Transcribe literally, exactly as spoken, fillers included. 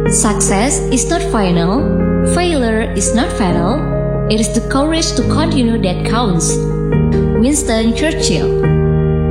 Success is not final, failure is not fatal, it is the courage to continue that counts. Winston Churchill.